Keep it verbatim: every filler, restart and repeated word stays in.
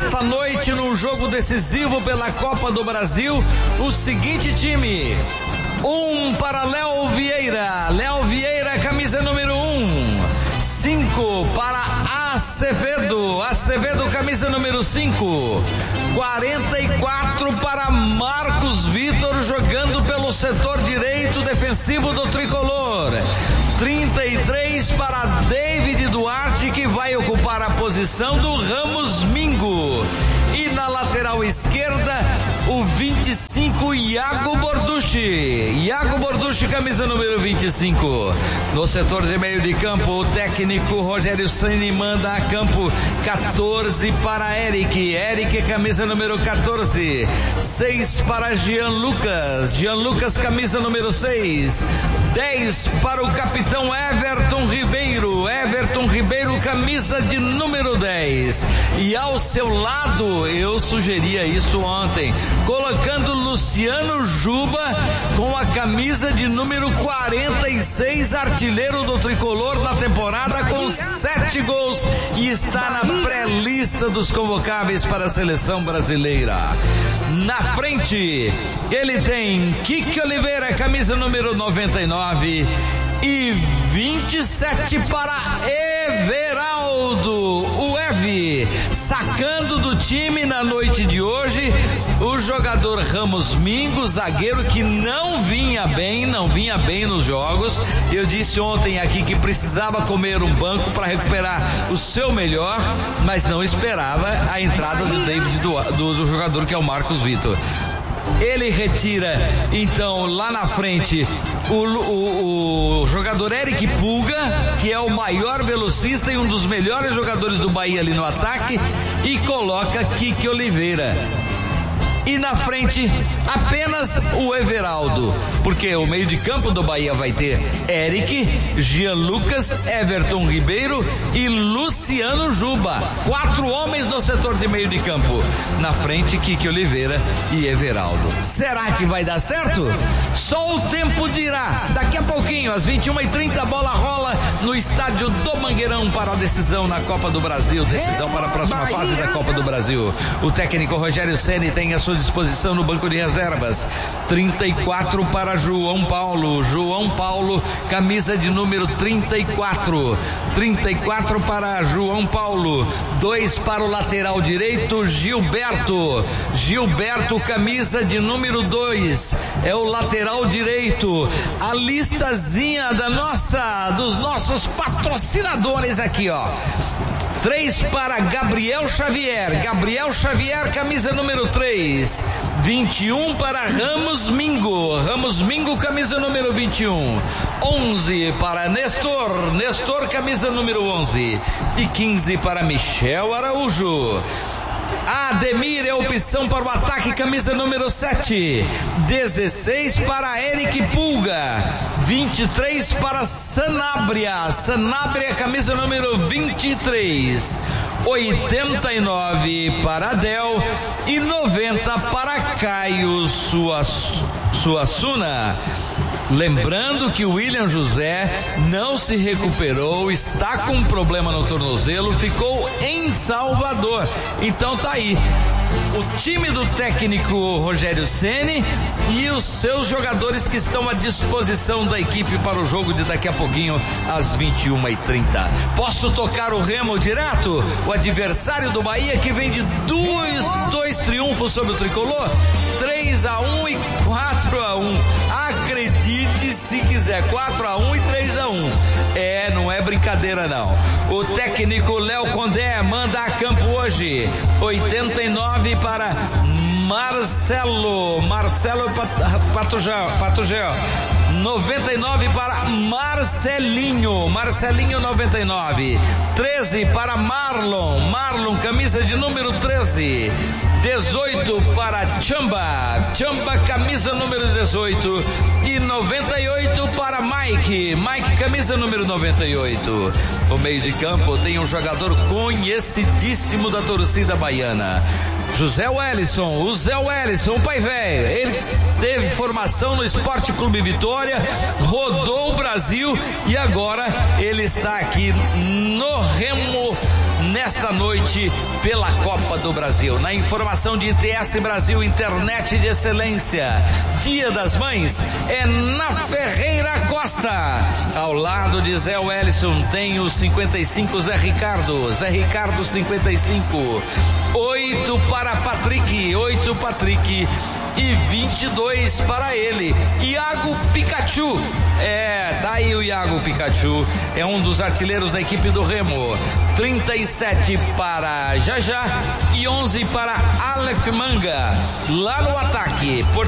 nesta noite, num jogo decisivo pela Copa do Brasil, o seguinte time: um para Léo Vieira, Léo Vieira, camisa número um. Cinco para Acevedo, Acevedo, camisa número cinco. quarenta e quatro para Marcos Vitor, jogando pelo setor direito defensivo do tricolor. trinta e três para David Duarte, que vai ocupar a posição do Ramos Mingo. E na lateral esquerda, o vinte e cinco, Iago Borducci. Iago Borducci, camisa número vinte e cinco. No setor de meio de campo, o técnico Rogério Ceni manda a campo quatorze para Eric. Eric, camisa número quatorze. seis para Jean Lucas. Jean Lucas, camisa número seis. dez para o capitão Everton Ribeiro. Everton Ribeiro, camisa de número dez. E ao seu lado, eu sugeria isso ontem, colocando Luciano Juba com a camisa de número quarenta e seis, artilheiro do tricolor na temporada, com sete gols, e está na pré-lista dos convocáveis para a seleção brasileira. Na frente, ele tem Kiki Oliveira, camisa número noventa e nove, e vinte e sete para Everaldo, o Eve, sacando do time na noite de hoje o jogador Ramos Mingo, zagueiro que não vinha bem, não vinha bem nos jogos. Eu disse ontem aqui que precisava comer um banco para recuperar o seu melhor, mas não esperava a entrada do David do, do, do jogador que é o Marcos Vitor. Ele retira então lá na frente o, o, o jogador Eric Pulga, que é o maior velocista e um dos melhores jogadores do Bahia ali no ataque, e coloca Kiki Oliveira. E na frente apenas o Everaldo, porque o meio de campo do Bahia vai ter Eric, Jean Lucas, Everton Ribeiro e Luciano Juba. Quatro homens no setor de meio de campo. Na frente, Kiki Oliveira e Everaldo. Será que vai dar certo? Só o tempo dirá. Daqui a pouquinho, às vinte e uma e trinta, a bola rola no estádio do Mangueirão para a decisão na Copa do Brasil. Decisão para a próxima fase da Copa do Brasil. O técnico Rogério Ceni tem a sua disposição no banco de reservas. trinta e quatro para João Paulo. João Paulo, camisa de número trinta e quatro. trinta e quatro para João Paulo. dois para o lateral direito, Gilberto. Gilberto, camisa de número dois. É o lateral direito. A listazinha da nossa, dos nossos patrocinadores aqui, ó. três para Gabriel Xavier. Gabriel Xavier, camisa número três. vinte e um para Ramos Mingo. Ramos Mingo, camisa número vinte e um. onze para Nestor. Nestor, camisa número onze. E quinze para Michel Araújo. Ademir é opção para o ataque, camisa número sete. dezesseis para Eric Pulga. vinte e três para Sanabria. Sanabria, camisa número vinte e três. oitenta e nove para Adel e noventa para Caio Suassuna. Lembrando que o William José não se recuperou, está com um problema no tornozelo, ficou em Salvador. Então tá aí o time do técnico Rogério Ceni e os seus jogadores que estão à disposição da equipe para o jogo de daqui a pouquinho às vinte e uma e trinta. Posso tocar o Remo direto? O adversário do Bahia, que vem de dois, dois triunfos sobre o tricolor, três a um e quatro a um. Acredite se quiser, quatro a um e três a um. É, não é brincadeira não. O técnico Léo Condé manda a campo hoje. oitenta e nove para Marcelo. Marcelo Patugel. Patugel. noventa e nove para Marcelinho. Marcelinho, noventa e nove. treze para Marlon. Marlon, camisa de número treze. dezoito para Chamba. Chamba, camisa número dezoito. E noventa e oito para Mike. Mike, camisa número noventa e oito. O meio de campo tem um jogador conhecidíssimo da torcida baiana, José Wellison. O Zé Wellison, o pai velho. Ele teve formação no Esporte Clube Vitória, rodou o Brasil e agora ele está aqui no Remo nesta noite pela Copa do Brasil. Na informação de I T S Brasil, internet de excelência, Dia das Mães é na Ferreira Costa, ao lado de Zé Wellison. Tem o cinquenta e cinco Zé Ricardo, Zé Ricardo cinquenta e cinco, oito para Patrick, oito Patrick e vinte e dois para ele, Iago Pikachu. É, daí o Iago Pikachu é um dos artilheiros da equipe do Remo. trinta e sete para Jajá e onze para Aleph Manga, lá no ataque. Por